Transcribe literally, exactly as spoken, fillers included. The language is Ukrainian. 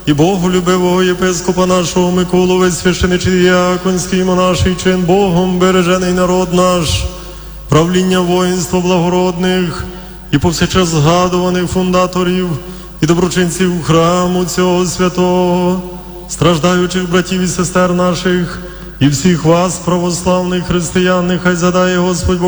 і боголюбивого єпископа нашого Миколу, весь священичий діяконський монаший чин, Богом бережений народ наш, правління воїнства благородних і повсякчас згадуваних фундаторів і доброчинців храму цього святого, страждаючих братів і сестер наших, і всіх вас, православних християн, нехай задає Господь Бог